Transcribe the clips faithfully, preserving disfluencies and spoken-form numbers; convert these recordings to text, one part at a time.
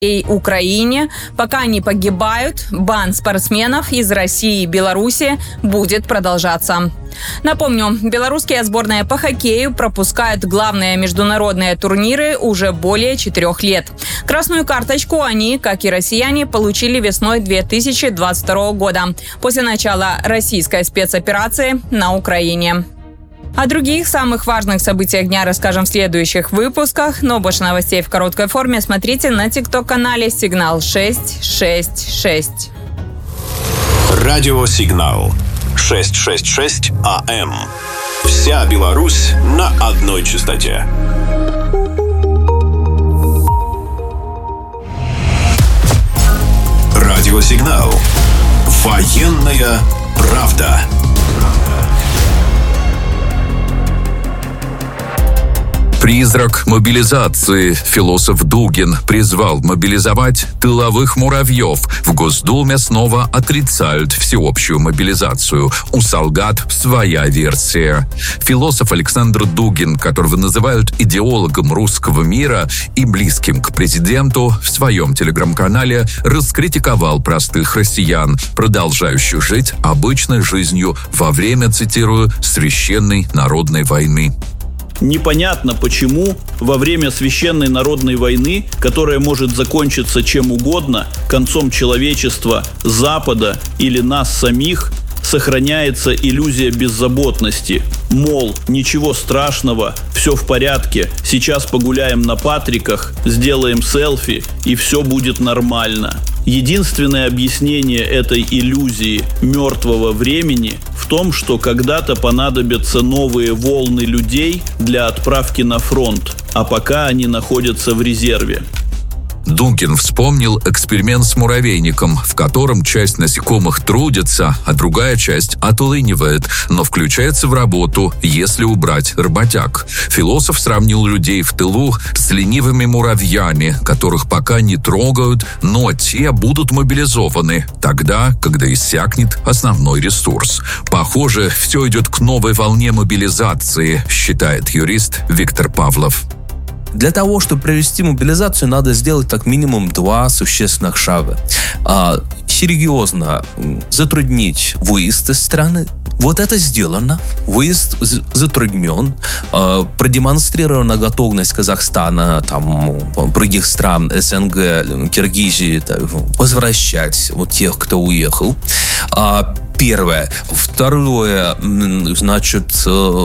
и Украине. Пока они погибают, бан спортсменов из России и Беларуси будет продолжаться. Напомню, белорусская сборная по хоккею пропускает главные международные турниры уже более четырех лет. Красную карточку они, как и россияне, получили весной две тысячи двадцать второго года, после начала российской спецоперации на Украине. О других самых важных событиях дня расскажем в следующих выпусках, но больше новостей в короткой форме смотрите на тикток-канале «Сигнал шесть шесть шесть». Радио «Сигнал» шестьсот шестьдесят шесть АМ. Вся Беларусь на одной частоте. Радио «Сигнал». Военная правда. Призрак мобилизации. Философ Дугин призвал мобилизовать тыловых муравьев. В Госдуме снова отрицают всеобщую мобилизацию. У солдат своя версия. Философ Александр Дугин, которого называют идеологом русского мира и близким к президенту, в своем телеграм-канале раскритиковал простых россиян, продолжающих жить обычной жизнью во время, цитирую, «священной народной войны». Непонятно, почему во время священной народной войны, которая может закончиться чем угодно, концом человечества, Запада или нас самих, сохраняется иллюзия беззаботности. Мол, ничего страшного, все в порядке, сейчас погуляем на Патриках, сделаем селфи и все будет нормально. Единственное объяснение этой иллюзии мертвого времени в том, что когда-то понадобятся новые волны людей для отправки на фронт, а пока они находятся в резерве. Дугин вспомнил эксперимент с муравейником, в котором часть насекомых трудится, а другая часть отлынивает, но включается в работу, если убрать работяг. Философ сравнил людей в тылу с ленивыми муравьями, которых пока не трогают, но те будут мобилизованы тогда, когда иссякнет основной ресурс. Похоже, все идет к новой волне мобилизации, считает юрист Виктор Павлов. Для того, чтобы провести мобилизацию, надо сделать как минимум два существенных шага. А, серьезно затруднить выезд из страны. Вот это сделано. Выезд затруднен. А, продемонстрирована готовность Казахстана, там, других стран СНГ, Киргизии, так, возвращать вот тех, кто уехал. А, Первое. Второе, значит,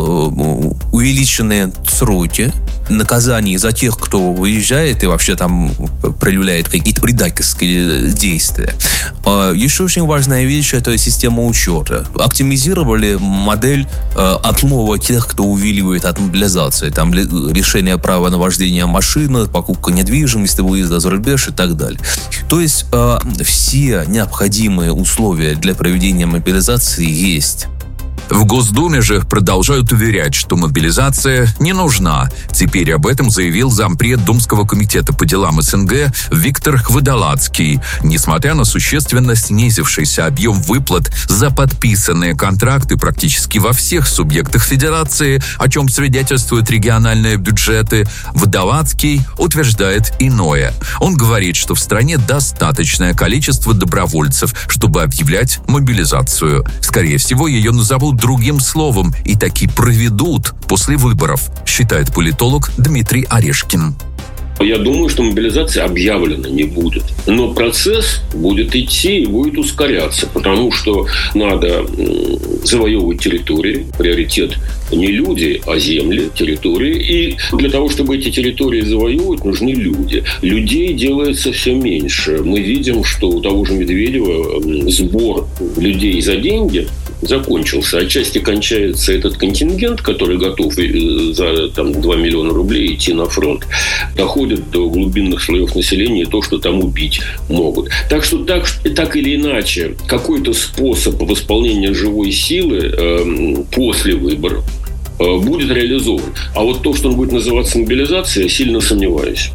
увеличенные сроки наказаний за тех, кто выезжает и вообще там проявляет какие-то предательские действия. Еще очень важная вещь – это система учета. Оптимизировали модель отлова тех, кто увиливает от мобилизации. Там решение права на вождение машины, покупка недвижимости, выезда за рубеж и так далее. То есть все необходимые условия для проведения мобилизации есть. В Госдуме же продолжают уверять, что мобилизация не нужна. Теперь об этом заявил зампред Думского комитета по делам СНГ Виктор Хвадолацкий. Несмотря на существенно снизившийся объем выплат за подписанные контракты практически во всех субъектах Федерации, о чем свидетельствуют региональные бюджеты, Хвадолацкий утверждает иное. Он говорит, что в стране достаточное количество добровольцев, чтобы объявлять мобилизацию. Скорее всего, ее назовут другим словом и таки проведут после выборов, считает политолог Дмитрий Орешкин. Я думаю, что мобилизация объявлена не будет. Но процесс будет идти и будет ускоряться, потому что надо завоевывать территории. Приоритет не люди, а земли, территории. И для того, чтобы эти территории завоевывать, нужны люди. Людей делается все меньше. Мы видим, что у того же Медведева сбор людей за деньги закончился. Отчасти кончается этот контингент, который готов за там, два миллиона рублей идти на фронт. Доходит до глубинных слоев населения и то, что там убить могут. Так что так, так или иначе, какой-то способ восполнения живой силы э, после выборов э, будет реализован. А вот то, что он будет называться мобилизацией, я сильно сомневаюсь.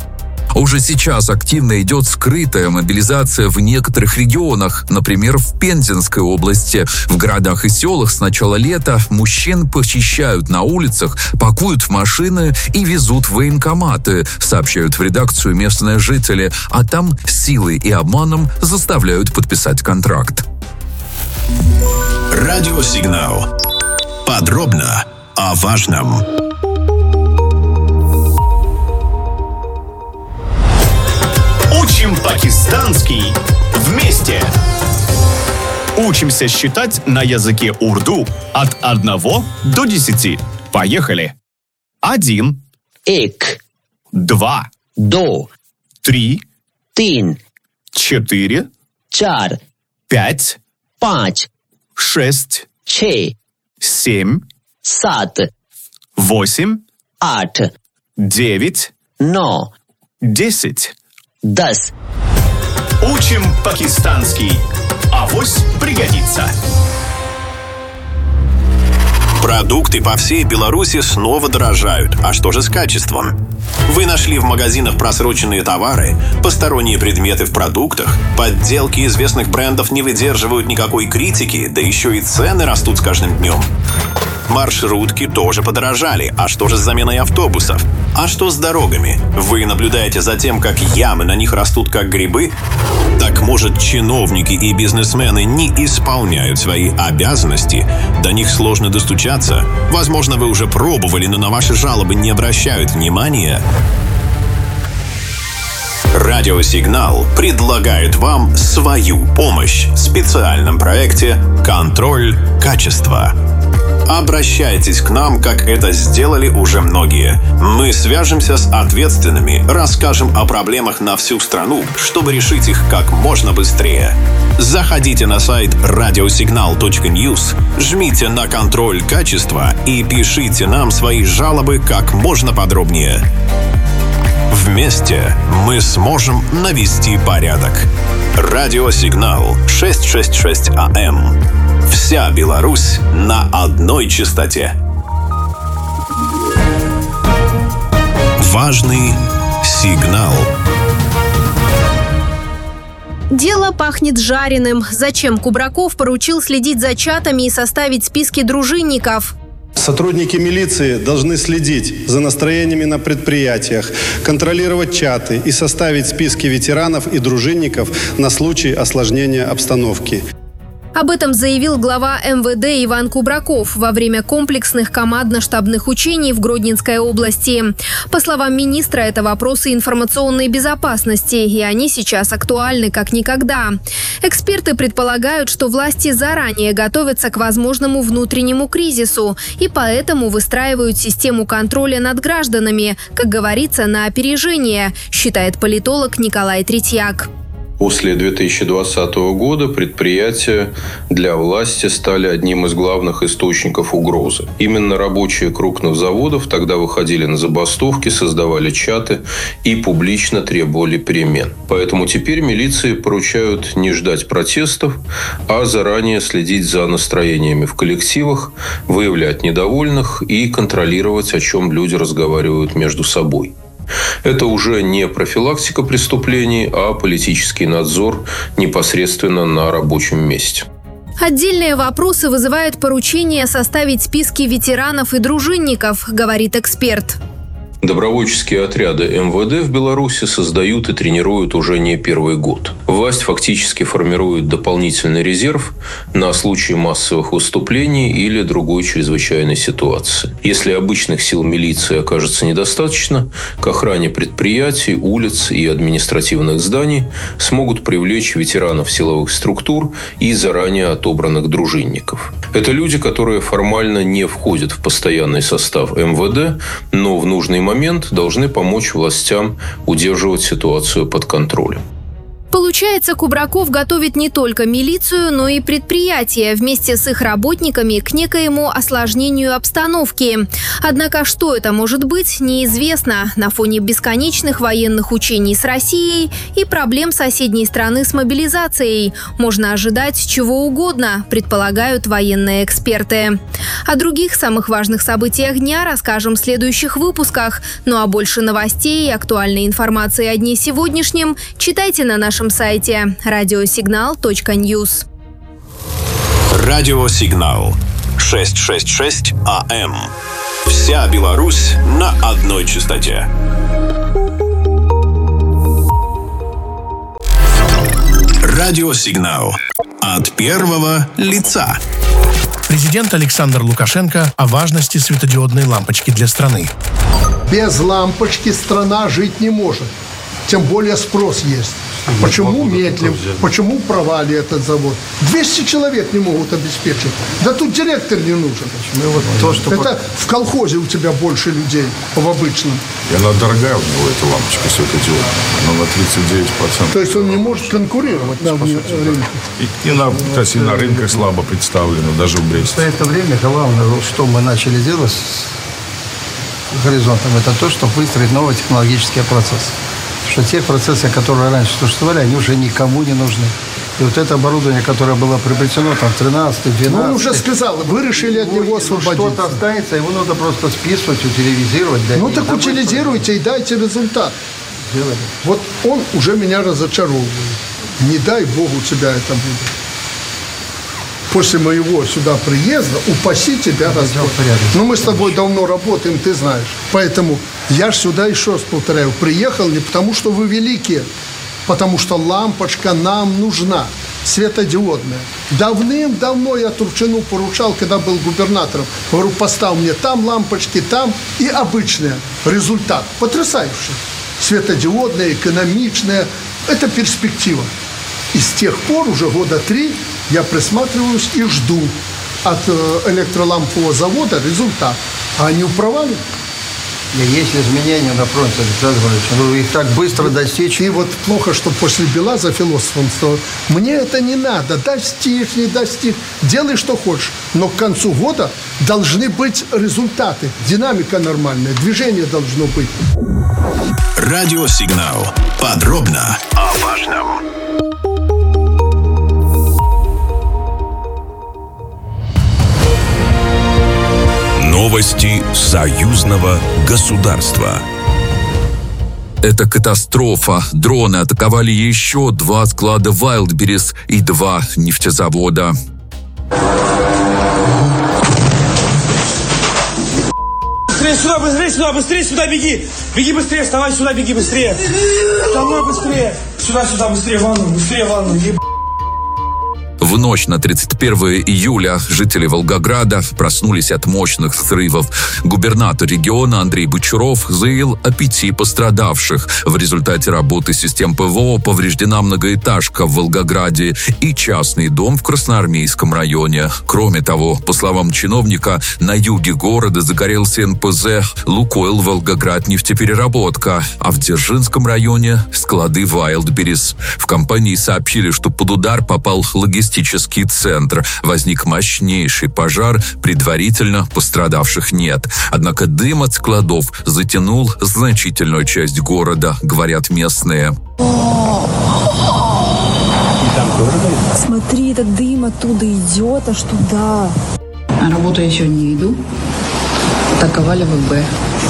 Уже сейчас активно идет скрытая мобилизация в некоторых регионах, например, в Пензенской области. В городах и селах с начала лета мужчин похищают на улицах, пакуют в машины и везут в военкоматы, сообщают в редакцию местные жители, а там силой и обманом заставляют подписать контракт. Радиосигнал. Подробно о важном. Учим пакистанский вместе. Учимся считать на языке урду от одного до десяти. Поехали. Один. Эк. Два. До. Три. Тин. Четыре. Чар. Пять. Панч. Шесть. Че. Семь. Сат. Восемь. Ат. Девять. Но. Десять. Дас. Учим пакистанский. Авось пригодится. Продукты по всей Беларуси снова дорожают. А что же с качеством? Вы нашли в магазинах просроченные товары, посторонние предметы в продуктах, подделки известных брендов не выдерживают никакой критики, да еще и цены растут с каждым днем. Маршрутки тоже подорожали. А что же с заменой автобусов? А что с дорогами? Вы наблюдаете за тем, как ямы на них растут как грибы? Так может, чиновники и бизнесмены не исполняют свои обязанности? До них сложно достучаться? Возможно, вы уже пробовали, но на ваши жалобы не обращают внимания? Радиосигнал предлагает вам свою помощь в специальном проекте «Контроль качества». Обращайтесь к нам, как это сделали уже многие. Мы свяжемся с ответственными, расскажем о проблемах на всю страну, чтобы решить их как можно быстрее. Заходите на сайт радиосигнал точка ньюс, жмите на «Контроль качества» и пишите нам свои жалобы как можно подробнее. Вместе мы сможем навести порядок. Радиосигнал шестьсот шестьдесят шесть АМ. Вся Беларусь на одной частоте. Важный сигнал. Дело пахнет жареным. Зачем Кубраков поручил следить за чатами и составить списки дружинников? Сотрудники милиции должны следить за настроениями на предприятиях, контролировать чаты и составить списки ветеранов и дружинников на случай осложнения обстановки. Об этом заявил глава эм вэ дэ Иван Кубраков во время комплексных командно-штабных учений в Гродненской области. По словам министра, это вопросы информационной безопасности, и они сейчас актуальны как никогда. Эксперты предполагают, что власти заранее готовятся к возможному внутреннему кризису и поэтому выстраивают систему контроля над гражданами, как говорится, на опережение, считает политолог Николай Третьяк. После две тысячи двадцатого года предприятия для власти стали одним из главных источников угрозы. Именно рабочие крупных заводов тогда выходили на забастовки, создавали чаты и публично требовали перемен. Поэтому теперь милиции поручают не ждать протестов, а заранее следить за настроениями в коллективах, выявлять недовольных и контролировать, о чем люди разговаривают между собой. Это уже не профилактика преступлений, а политический надзор непосредственно на рабочем месте. Отдельные вопросы вызывают поручение составить списки ветеранов и дружинников, говорит эксперт. Добровольческие отряды эм вэ дэ в Беларуси создают и тренируют уже не первый год. Власть фактически формирует дополнительный резерв на случай массовых выступлений или другой чрезвычайной ситуации. Если обычных сил милиции окажется недостаточно, к охране предприятий, улиц и административных зданий смогут привлечь ветеранов силовых структур и заранее отобранных дружинников. Это люди, которые формально не входят в постоянный состав эм вэ дэ, но в нужный момент момент должны помочь властям удерживать ситуацию под контролем. Получается, Кубраков готовит не только милицию, но и предприятия вместе с их работниками к некоему осложнению обстановки. Однако, что это может быть, неизвестно. На фоне бесконечных военных учений с Россией и проблем соседней страны с мобилизацией можно ожидать чего угодно, предполагают военные эксперты. О других самых важных событиях дня расскажем в следующих выпусках. Ну а больше новостей и актуальной информации о дне сегодняшнем читайте на нашем сайте радиосигнал точка ньюс. Радиосигнал шестьсот шестьдесят шесть АМ. Вся Беларусь на одной частоте. Радиосигнал от первого лица. Президент Александр Лукашенко о важности светодиодной лампочки для страны. Без лампочки страна жить не может. Тем более спрос есть. Почему медлим? Почему провали этот завод? двести человек не могут обеспечить. Да тут директор не нужен. Вот то, что это по... в колхозе у тебя больше людей в обычном. И она дорогая у него, эта лампочка светодиодная. Она на тридцать девять процентов. То есть он не может конкурировать на рынке. И, и, на, то есть, и на рынках слабо представлено, даже в Бресте. В это время главное, что мы начали делать с горизонтом, это то, чтобы выстроить новые технологические процессы. Что те процессы, которые раньше существовали, они уже никому не нужны. И вот это оборудование, которое было приобретено там в тринадцатом, двенадцатом... Ну, он уже сказал, вы решили от него освободиться. Что-то останется, его надо просто списывать, утилизировать. Ну, так утилизируйте и дайте результат. Сделали. Вот он уже меня разочаровывает. Не дай Бог у тебя это будет. После моего сюда приезда, упаси тебя Господь. Ну, мы с тобой давно работаем, ты знаешь. Поэтому я ж сюда еще раз повторяю, приехал не потому, что вы великие, потому что лампочка нам нужна, светодиодная. Давным-давно я Турчину поручал, когда был губернатором. Говорю, поставь мне там лампочки, там и обычные. Результат потрясающий. Светодиодная, экономичная. Это перспектива. И с тех пор, уже года три, я присматриваюсь и жду от электролампового завода результат. А они провалили. Есть изменения на фронте, Александр Иванович. Ну, их так быстро достичь. И вот плохо, что после Бела за философом стал. Мне это не надо. Достичь, не достичь. Делай, что хочешь. Но к концу года должны быть результаты. Динамика нормальная. Движение должно быть. Радиосигнал. Подробно о важном. Новости союзного государства. Это катастрофа. Дроны атаковали еще два склада Wildberries и два нефтезавода. Быстрее сюда, быстрее сюда, быстрее сюда, беги! Беги быстрее, вставай сюда, беги быстрее! Домой быстрее! Сюда, сюда, быстрее, ванну, быстрее, ванну, еб... В ночь на тридцать первое июля жители Волгограда проснулись от мощных взрывов. Губернатор региона Андрей Бочаров заявил о пяти пострадавших. В результате работы систем ПВО повреждена многоэтажка в Волгограде и частный дом в Красноармейском районе. Кроме того, по словам чиновника, на юге города загорелся эн пэ зэ «Лукойл Волгоград нефтепереработка», а в Дзержинском районе – склады Wildberries. В компании сообщили, что под удар попал логистический центр. Возник мощнейший пожар, предварительно пострадавших нет. Однако дым от складов затянул значительную часть города, говорят местные. Смотри, этот дым оттуда идет аж туда. На работу я сегодня не иду. Атаковали вэ бэ.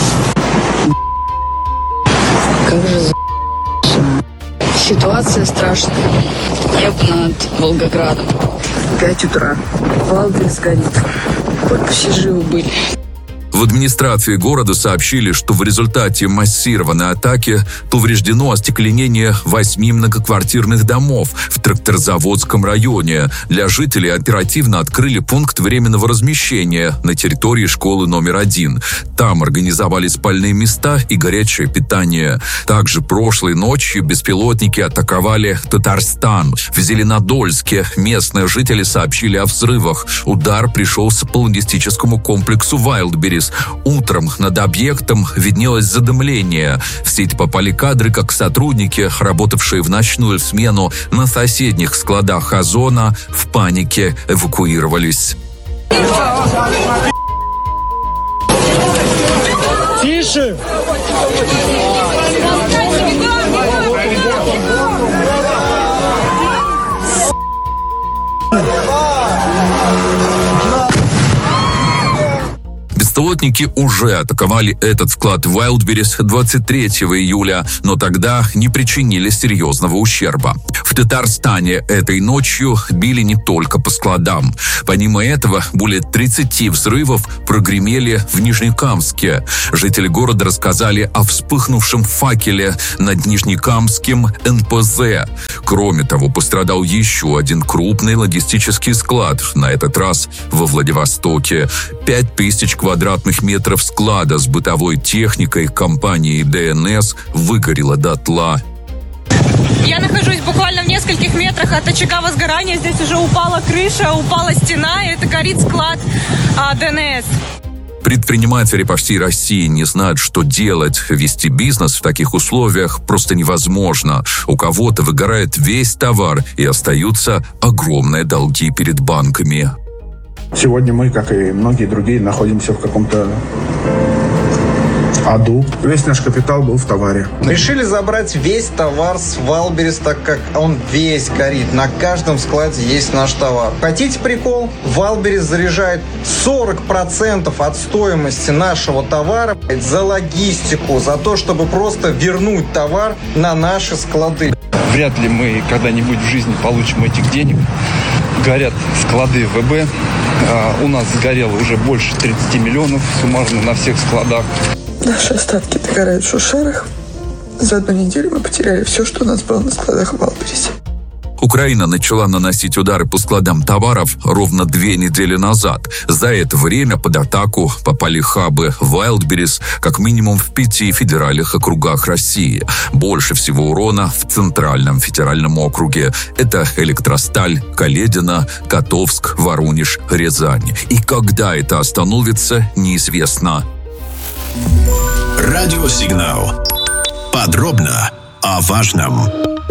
Как же за... Ситуация страшная. Небо над Волгоградом. Пять утра. Wildberries горит. Хоть бы все живы были. В администрации города сообщили, что в результате массированной атаки повреждено остекленение восьми многоквартирных домов в Тракторзаводском районе. Для жителей оперативно открыли пункт временного размещения на территории школы номер один. Там организовали спальные места и горячее питание. Также прошлой ночью беспилотники атаковали Татарстан. В Зеленодольске местные жители сообщили о взрывах. Удар пришелся по логистическому комплексу Wildberries, Беларусь. Утром над объектом виднелось задымление. В сеть попали кадры, как сотрудники, работавшие в ночную смену на соседних складах Озона, в панике эвакуировались. Тише! Беспилотники уже атаковали этот склад в Вайлдберрис двадцать третьего июля, но тогда не причинили серьезного ущерба. В Татарстане этой ночью били не только по складам. Помимо этого, более тридцати взрывов прогремели в Нижнекамске. Жители города рассказали о вспыхнувшем факеле над Нижнекамским эн пэ зэ. Кроме того, пострадал еще один крупный логистический склад, на этот раз во Владивостоке. Пять тысяч квадратных метров склада с бытовой техникой компании дэ эн эс выгорело дотла. Я нахожусь буквально в нескольких метрах от очага возгорания. Здесь уже упала крыша, упала стена, и это горит склад а, дэ эн эс. Предприниматели по всей России не знают, что делать. Вести бизнес в таких условиях просто невозможно. У кого-то выгорает весь товар, и остаются огромные долги перед банками. Сегодня мы, как и многие другие, находимся в каком-то аду. Весь наш капитал был в товаре. Решили забрать весь товар с Вайлдберрис, так как он весь горит. На каждом складе есть наш товар. Хотите прикол? Вайлдберрис заряжает сорок процентов от стоимости нашего товара за логистику, за то, чтобы просто вернуть товар на наши склады. Вряд ли мы когда-нибудь в жизни получим этих денег. Горят склады вэ бэ. А у нас сгорело уже больше тридцати миллионов суммарно на всех складах. Наши остатки догорают в Шушарах. За одну неделю мы потеряли все, что у нас было на складах в Вайлдберрисе. Украина начала наносить удары по складам товаров ровно две недели назад. За это время под атаку попали хабы Вайлдберрис как минимум в пяти федеральных округах России. Больше всего урона в Центральном федеральном округе. Это Электросталь, Каледино, Котовск, Воронеж, Рязань. И когда это остановится, неизвестно. Радиосигнал. Подробно о важном.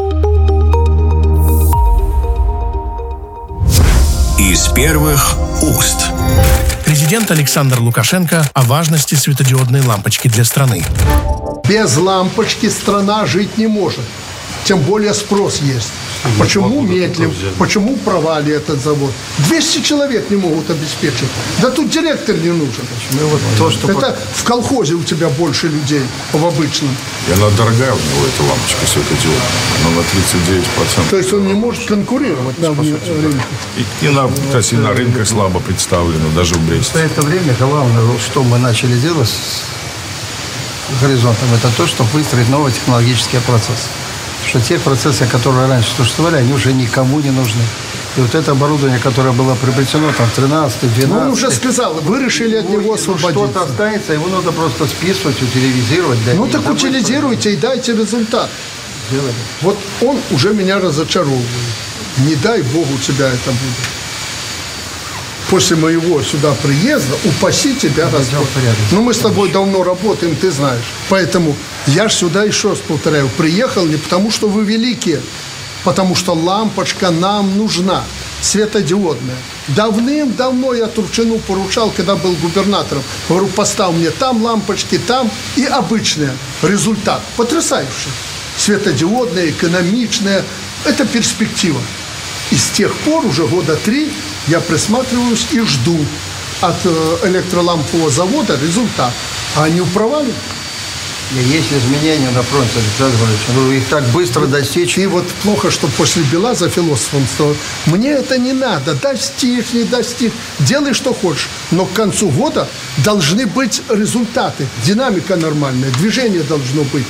Из первых уст. Президент Александр Лукашенко о важности светодиодной лампочки для страны. Без лампочки страна жить не может. Тем более спрос есть. Почему медлим? Почему провали этот завод? двести человек не могут обеспечить. Да тут директор не нужен. Вот то, что это в колхозе у тебя больше людей, в обычном. И она дорогая у него, эта лампочка светодиодная. Она на тридцать девять процентов. То есть он не может конкурировать на рынке? И, и, на, то есть и на рынках слабо представлено, даже в Бресте. В это время главное, что мы начали делать с горизонтом, это то, чтобы выстроить новый технологический процесс. Что те процессы, которые раньше существовали, они уже никому не нужны. И вот это оборудование, которое было приобретено там в тринадцатом, двенадцатом... Ну, он уже сказал, вы решили от него освободиться. Что-то останется, его надо просто списывать, утилизировать. Ну, так утилизируйте и дайте результат. Делали. Вот он уже меня разочаровывает. Не дай Бог у тебя это будет. После моего сюда приезда, упаси тебя Господь. Ну, мы с тобой давно работаем, ты знаешь. Поэтому я ж сюда еще раз повторяю, приехал не потому, что вы великие, потому что лампочка нам нужна, светодиодная. Давным-давно я Турчину поручал, когда был губернатором. Говорю, поставь мне там лампочки, там и обычные. Результат потрясающий. Светодиодная, экономичная. Это перспектива. И с тех пор, уже года три, я присматриваюсь и жду от электролампового завода результат. А они провалили. Есть изменения на фронте, Александр Иванович. Ну, их так быстро достичь. И вот плохо, что после Бела за философом стал. Мне это не надо. Достичь, не достичь. Делай, что хочешь. Но к концу года должны быть результаты. Динамика нормальная. Движение должно быть.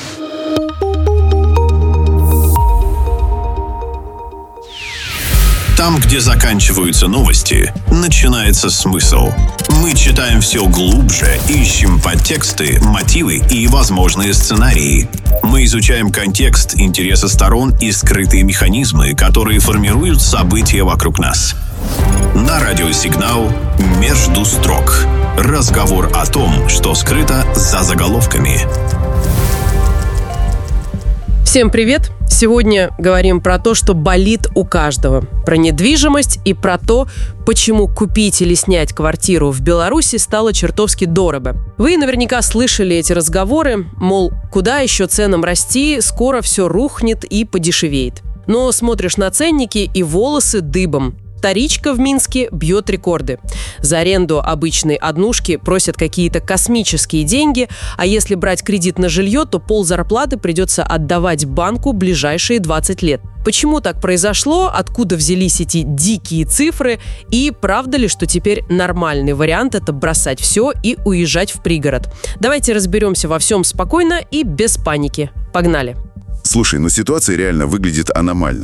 Там, где заканчиваются новости, начинается смысл. Мы читаем все глубже, ищем подтексты, мотивы и возможные сценарии. Мы изучаем контекст, интересы сторон и скрытые механизмы, которые формируют события вокруг нас. На радиосигнал «Между строк». Разговор о том, что скрыто за заголовками. Всем привет! Сегодня говорим про то, что болит у каждого. Про недвижимость и про то, почему купить или снять квартиру в Беларуси стало чертовски дорого. Вы наверняка слышали эти разговоры, мол, куда еще ценам расти, скоро все рухнет и подешевеет. Но смотришь на ценники и волосы дыбом. Вторичка в Минске бьет рекорды. За аренду обычной однушки просят какие-то космические деньги, а если брать кредит на жилье, то ползарплаты придется отдавать банку ближайшие двадцать лет. Почему так произошло, откуда взялись эти дикие цифры и правда ли, что теперь нормальный вариант – это бросать все и уезжать в пригород? Давайте разберемся во всем спокойно и без паники. Погнали! Слушай, ну ситуация реально выглядит аномально.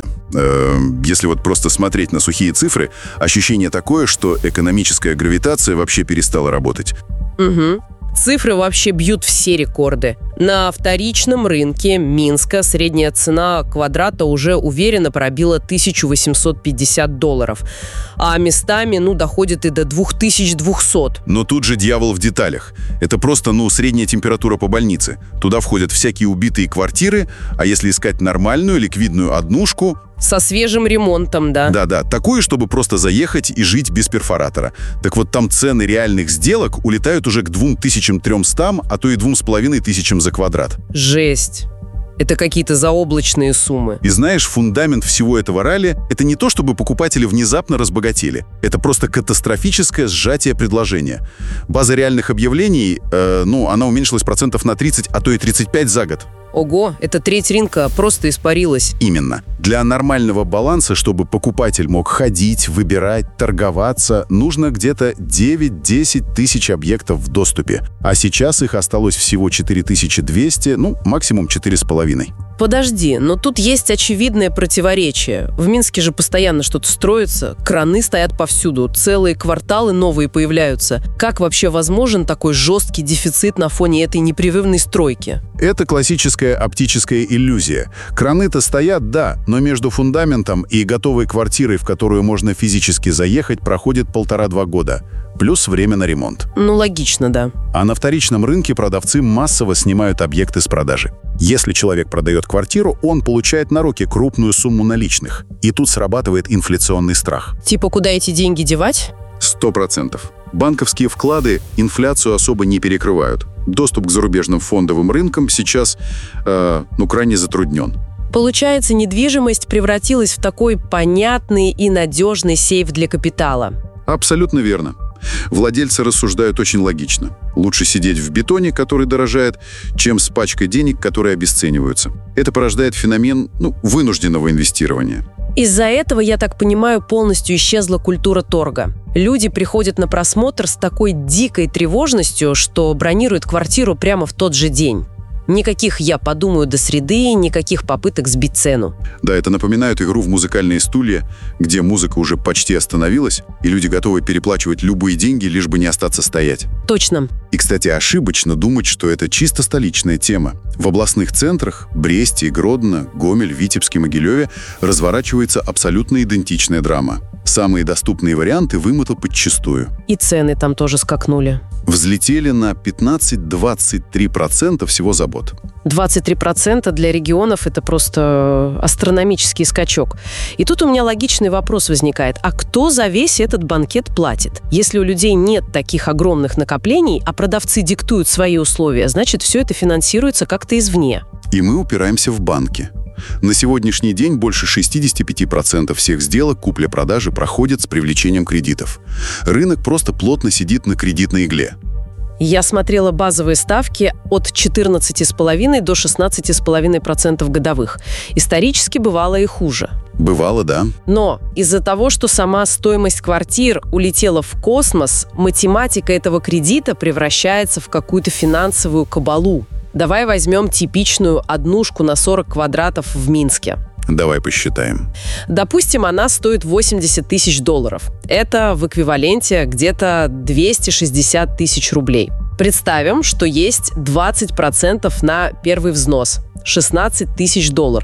Если вот просто смотреть на сухие цифры, ощущение такое, что экономическая гравитация вообще перестала работать. Угу. Цифры вообще бьют все рекорды. На вторичном рынке Минска средняя цена квадрата уже уверенно пробила тысяча восемьсот пятьдесят долларов. А местами, ну, доходит и до две тысячи двести. Но тут же дьявол в деталях. Это просто, ну, средняя температура по больнице. Туда входят всякие убитые квартиры, а если искать нормальную ликвидную однушку... Со свежим ремонтом, да. Да-да, такую, чтобы просто заехать и жить без перфоратора. Так вот, там цены реальных сделок улетают уже к двум тысячам тремстам, а то и двум с половиной тысячам за квадрат. Жесть. Это какие-то заоблачные суммы. И знаешь, фундамент всего этого ралли – это не то, чтобы покупатели внезапно разбогатели. Это просто катастрофическое сжатие предложения. База реальных объявлений, э, ну, она уменьшилась процентов на тридцать, а то и тридцать пять за год. Ого, это треть рынка просто испарилась. Именно. Для нормального баланса, чтобы покупатель мог ходить, выбирать, торговаться, нужно где-то девять-десять тысяч объектов в доступе. А сейчас их осталось всего четыре тысячи двести, ну, максимум четыре с половиной. Подожди, но тут есть очевидное противоречие. В Минске же постоянно что-то строится, краны стоят повсюду, целые кварталы новые появляются. Как вообще возможен такой жесткий дефицит на фоне этой непрерывной стройки? Это классическая оптическая иллюзия. Краны-то стоят, да, но между фундаментом и готовой квартирой, в которую можно физически заехать, проходит полтора-два года. Плюс время на ремонт. Ну, логично, да. А на вторичном рынке продавцы массово снимают объекты с продажи. Если человек продает квартиру, он получает на руки крупную сумму наличных. И тут срабатывает инфляционный страх. Типа, куда эти деньги девать? Сто процентов. Банковские вклады инфляцию особо не перекрывают. Доступ к зарубежным фондовым рынкам сейчас, э, ну, крайне затруднен. Получается, недвижимость превратилась в такой понятный и надежный сейф для капитала. Абсолютно верно. Владельцы рассуждают очень логично. Лучше сидеть в бетоне, который дорожает, чем с пачкой денег, которые обесцениваются. Это порождает феномен, ну, вынужденного инвестирования. Из-за этого, я так понимаю, полностью исчезла культура торга. Люди приходят на просмотр с такой дикой тревожностью, что бронируют квартиру прямо в тот же день. Никаких «я подумаю» до среды, никаких попыток сбить цену. Да, это напоминает игру в музыкальные стулья, где музыка уже почти остановилась, и люди готовы переплачивать любые деньги, лишь бы не остаться стоять. Точно. И, кстати, ошибочно думать, что это чисто столичная тема. В областных центрах Бресте, Гродно, Гомель, Витебске, Могилеве разворачивается абсолютно идентичная драма. Самые доступные варианты вымотал подчистую. И цены там тоже скакнули. Взлетели на пятнадцать-двадцать три процента всего за год. двадцать три процента для регионов – это просто астрономический скачок. И тут у меня логичный вопрос возникает. А кто за весь этот банкет платит? Если у людей нет таких огромных накоплений, а продавцы диктуют свои условия, значит, все это финансируется как-то извне. И мы упираемся в банки. На сегодняшний день больше шестьдесят пять процентов всех сделок купли-продажи проходят с привлечением кредитов. Рынок просто плотно сидит на кредитной игле. Я смотрела базовые ставки от четырнадцати с половиной до шестнадцати с половиной процентов годовых. Исторически бывало и хуже. Бывало, да. Но из-за того, что сама стоимость квартир улетела в космос, математика этого кредита превращается в какую-то финансовую кабалу. Давай возьмем типичную однушку на сорок квадратов в Минске. Давай посчитаем. Допустим, она стоит восемьдесят тысяч долларов. Это в эквиваленте где-то двести шестьдесят тысяч рублей. Представим, что есть двадцать процентов на первый взнос – шестнадцать тысяч долларов.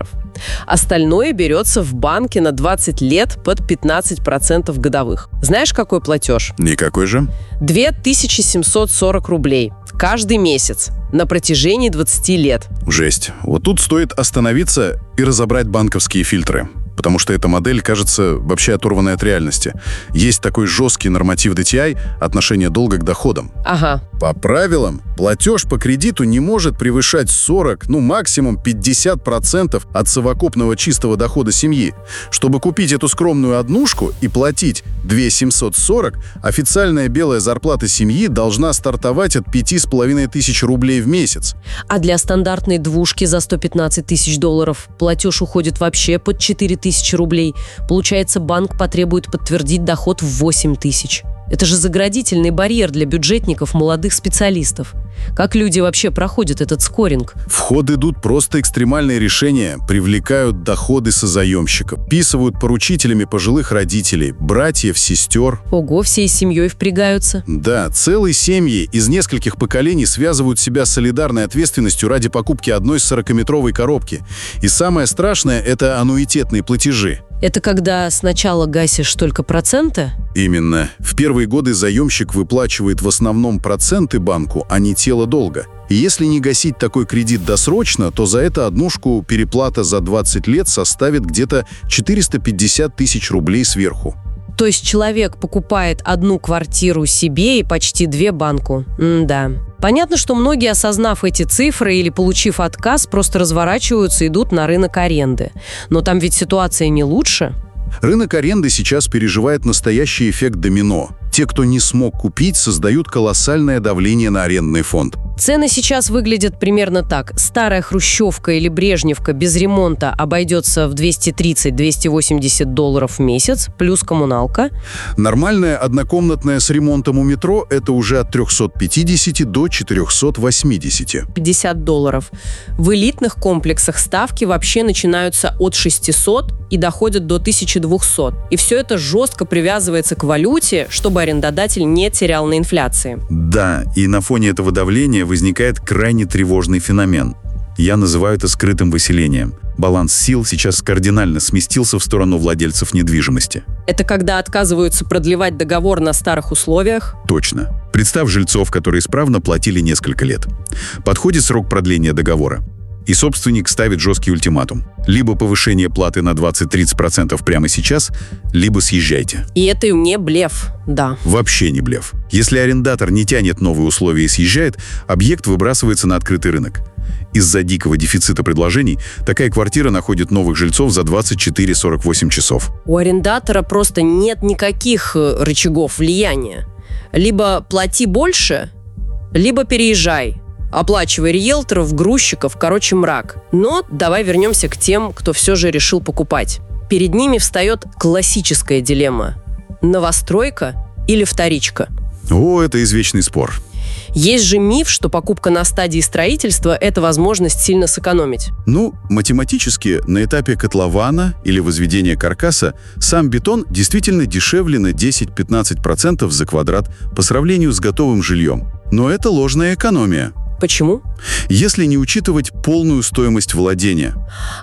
Остальное берется в банке на двадцать лет под пятнадцать процентов годовых. Знаешь, какой платеж? Никакой же. две тысячи семьсот сорок рублей каждый месяц на протяжении двадцати лет. Жесть. Вот тут стоит остановиться и разобрать банковские фильтры. Потому что эта модель кажется вообще оторванной от реальности. Есть такой жесткий норматив ди ти ай – отношение долга к доходам. Ага. По правилам, платеж по кредиту не может превышать сорок, ну максимум пятьдесят процентов от совокупного чистого дохода семьи. Чтобы купить эту скромную однушку и платить две тысячи семьсот сорок, официальная белая зарплата семьи должна стартовать от пяти с половиной тысяч рублей в месяц. А для стандартной двушки за сто пятнадцать тысяч долларов платеж уходит вообще под четыре тысячи рублей. Получается, банк потребует подтвердить доход в восемь тысяч. Это же заградительный барьер для бюджетников, молодых специалистов. Как люди вообще проходят этот скоринг? В ход идут просто экстремальные решения, привлекают доходы созаемщиков, вписывают поручителями пожилых родителей, братьев, сестер. Ого, всей семьей впрягаются. Да, целые семьи из нескольких поколений связывают себя с солидарной ответственностью ради покупки одной сорокаметровой коробки. И самое страшное – это аннуитетные платежи. Это когда сначала гасишь только проценты? Именно. В первые годы заемщик выплачивает в основном проценты банку, а не тело долга. И если не гасить такой кредит досрочно, то за это однушку переплата за двадцать лет составит где-то четыреста пятьдесят тысяч рублей сверху. То есть человек покупает одну квартиру себе и почти две банку. М-да. Понятно, что многие, осознав эти цифры или получив отказ, просто разворачиваются и идут на рынок аренды. Но там ведь ситуация не лучше. Рынок аренды сейчас переживает настоящий эффект домино. Те, кто не смог купить, создают колоссальное давление на арендный фонд. Цены сейчас выглядят примерно так. Старая хрущевка или брежневка без ремонта обойдется в двести тридцать - двести восемьдесят долларов в месяц, плюс коммуналка. Нормальная однокомнатная с ремонтом у метро – это уже от трехсот пятидесяти до четырехсот восьмидесяти. пятьдесят долларов. В элитных комплексах ставки вообще начинаются от шестисот и доходят до тысячи двухсот. И все это жестко привязывается к валюте, чтобы арендодатель не терял на инфляции. Да, и на фоне этого давления возникает крайне тревожный феномен. Я называю это скрытым выселением. Баланс сил сейчас кардинально сместился в сторону владельцев недвижимости. Это когда отказываются продлевать договор на старых условиях? Точно. Представь жильцов, которые исправно платили несколько лет. Подходит срок продления договора. И собственник ставит жесткий ультиматум. Либо повышение платы на двадцать-тридцать процентов прямо сейчас, либо съезжайте. И это не блеф, да. Вообще не блеф. Если арендатор не тянет новые условия и съезжает, объект выбрасывается на открытый рынок. Из-за дикого дефицита предложений такая квартира находит новых жильцов за двадцать четыре - сорок восемь часов. У арендатора просто нет никаких рычагов влияния. Либо плати больше, либо переезжай. Оплачивай риэлторов, грузчиков, короче, мрак. Но давай вернемся к тем, кто все же решил покупать. Перед ними встает классическая дилемма. Новостройка или вторичка? О, это извечный спор. Есть же миф, что покупка на стадии строительства – это возможность сильно сэкономить. Ну, математически, на этапе котлована или возведения каркаса сам бетон действительно дешевле на десять-пятнадцать процентов за квадрат по сравнению с готовым жильем. Но это ложная экономия. Почему? Если не учитывать полную стоимость владения.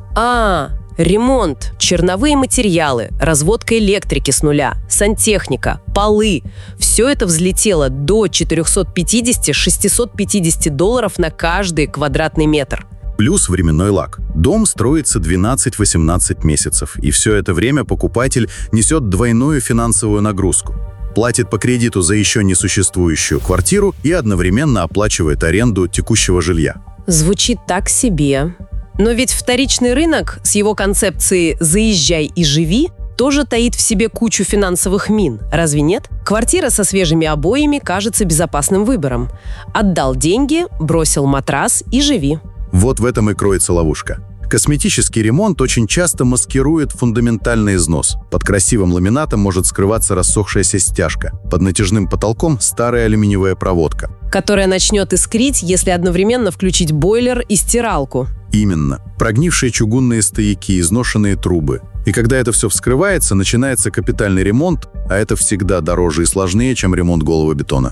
А, ремонт, черновые материалы, разводка электрики с нуля, сантехника, полы – все это взлетело до четырехсот пятидесяти - шестисот пятидесяти долларов на каждый квадратный метр. Плюс временной лаг. Дом строится двенадцать-восемнадцать месяцев, и все это время покупатель несет двойную финансовую нагрузку. Платит по кредиту за еще не существующую квартиру и одновременно оплачивает аренду текущего жилья. Звучит так себе. Но ведь вторичный рынок с его концепцией «заезжай и живи» тоже таит в себе кучу финансовых мин, разве нет? Квартира со свежими обоями кажется безопасным выбором. Отдал деньги, бросил матрас и живи. Вот в этом и кроется ловушка. Косметический ремонт очень часто маскирует фундаментальный износ. Под красивым ламинатом может скрываться рассохшаяся стяжка. Под натяжным потолком старая алюминиевая проводка, которая начнет искрить, если одновременно включить бойлер и стиралку. Именно. Прогнившие чугунные стояки, изношенные трубы. И когда это все вскрывается, начинается капитальный ремонт, а это всегда дороже и сложнее, чем ремонт голого бетона.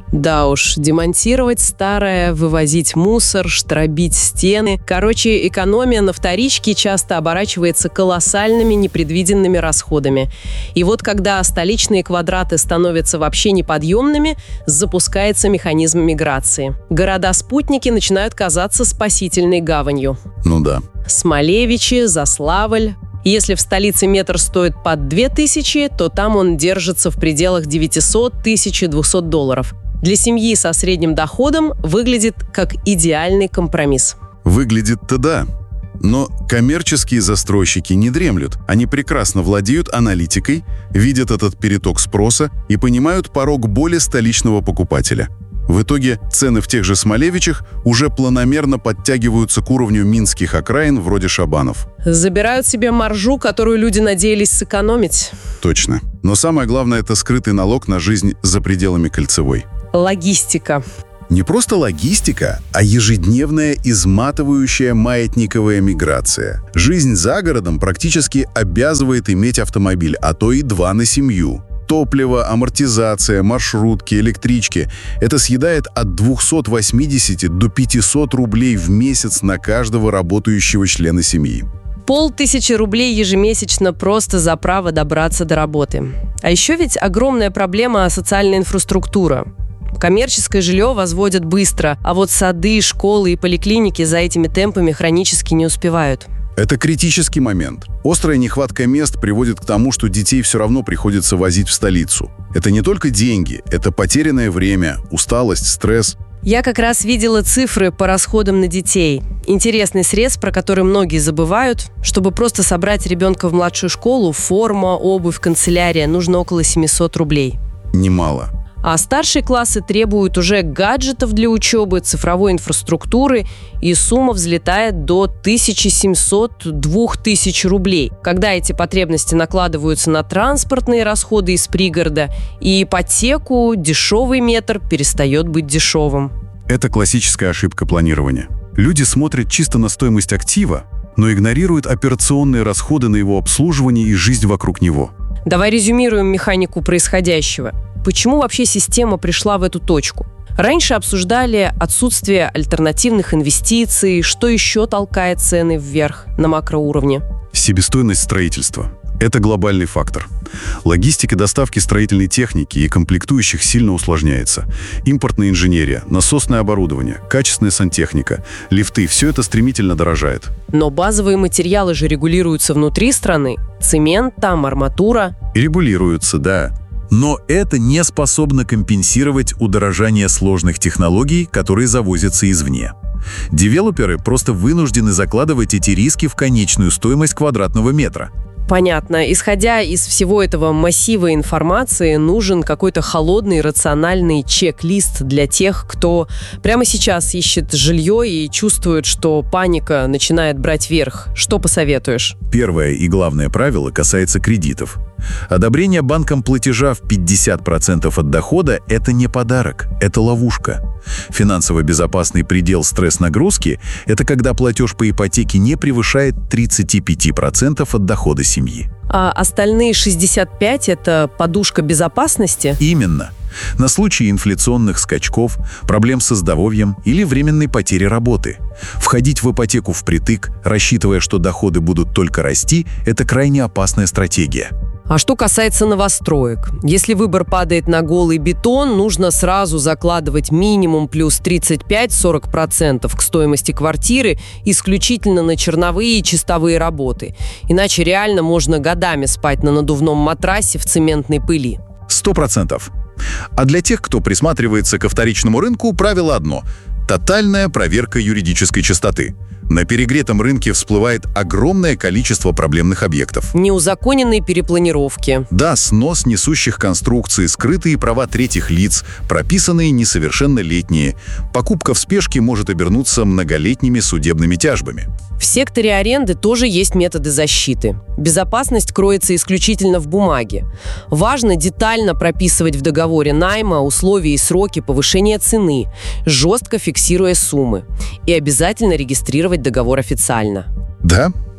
Да уж, демонтировать старое, вывозить мусор, штробить стены. Короче, экономия на вторичке часто оборачивается колоссальными непредвиденными расходами. И вот когда столичные квадраты становятся вообще неподъемными, запускается механизм миграции. Города-спутники начинают казаться спасительной гаванью. Ну да. Смолевичи, Заславль. Если в столице метр стоит под две тысячи, то там он держится в пределах девятьсот - тысяча двести долларов. Для семьи со средним доходом выглядит как идеальный компромисс. Выглядит-то да. Но коммерческие застройщики не дремлют. Они прекрасно владеют аналитикой, видят этот переток спроса и понимают порог боли столичного покупателя. В итоге цены в тех же Смолевичах уже планомерно подтягиваются к уровню минских окраин вроде Шабанов. Забирают себе маржу, которую люди надеялись сэкономить. Точно. Но самое главное – это скрытый налог на жизнь за пределами Кольцевой. Логистика. Не просто логистика, а ежедневная изматывающая маятниковая миграция. Жизнь за городом практически обязывает иметь автомобиль, а то и два на семью. Топливо, амортизация, маршрутки, электрички – это съедает от двухсот восьмидесяти до пятисот рублей в месяц на каждого работающего члена семьи. Полтысячи рублей ежемесячно просто за право добраться до работы. А еще ведь огромная проблема – социальная инфраструктура. Коммерческое жилье возводят быстро, а вот сады, школы и поликлиники за этими темпами хронически не успевают. Это критический момент. Острая нехватка мест приводит к тому, что детей все равно приходится возить в столицу. Это не только деньги, это потерянное время, усталость, стресс. Я как раз видела цифры по расходам на детей. Интересный срез, про который многие забывают. Чтобы просто собрать ребенка в младшую школу, форма, обувь, канцелярия, нужно около семисот рублей. Немало. А старшие классы требуют уже гаджетов для учебы, цифровой инфраструктуры, и сумма взлетает до тысяча семьсот - две тысячи рублей. Когда эти потребности накладываются на транспортные расходы из пригорода и ипотеку, дешевый метр перестает быть дешевым. Это классическая ошибка планирования. Люди смотрят чисто на стоимость актива, но игнорируют операционные расходы на его обслуживание и жизнь вокруг него. Давай резюмируем механику происходящего. Почему вообще система пришла в эту точку? Раньше обсуждали отсутствие альтернативных инвестиций, что еще толкает цены вверх на макроуровне. Себестоимость строительства – это глобальный фактор. Логистика доставки строительной техники и комплектующих сильно усложняется. Импортная инженерия, насосное оборудование, качественная сантехника, лифты – все это стремительно дорожает. Но базовые материалы же регулируются внутри страны. Цемент там, арматура. Регулируются, да. Но это не способно компенсировать удорожание сложных технологий, которые завозятся извне. Девелоперы просто вынуждены закладывать эти риски в конечную стоимость квадратного метра. Понятно. Исходя из всего этого массива информации, нужен какой-то холодный, рациональный чек-лист для тех, кто прямо сейчас ищет жилье и чувствует, что паника начинает брать верх. Что посоветуешь? Первое и главное правило касается кредитов. Одобрение банком платежа в пятьдесят процентов от дохода – это не подарок, это ловушка. Финансово безопасный предел стресс-нагрузки – это когда платеж по ипотеке не превышает тридцать пять процентов от дохода семьи. А остальные шестьдесят пять – это подушка безопасности? Именно. На случай инфляционных скачков, проблем со здоровьем или временной потери работы. Входить в ипотеку впритык, рассчитывая, что доходы будут только расти – это крайне опасная стратегия. А что касается новостроек? Если выбор падает на голый бетон, нужно сразу закладывать минимум плюс тридцать пять - сорок процентов к стоимости квартиры исключительно на черновые и чистовые работы. Иначе реально можно годами спать на надувном матрасе в цементной пыли. Сто процентов. А для тех, кто присматривается ко вторичному рынку, правило одно – тотальная проверка юридической чистоты. На перегретом рынке всплывает огромное количество проблемных объектов. Неузаконенные перепланировки. Да, снос несущих конструкций, скрытые права третьих лиц, прописанные несовершеннолетние. Покупка в спешке может обернуться многолетними судебными тяжбами. В секторе аренды тоже есть методы защиты. Безопасность кроется исключительно в бумаге. Важно детально прописывать в договоре найма условия и сроки повышения цены, жестко фиксируя суммы. И обязательно регистрировать договор официально. Да,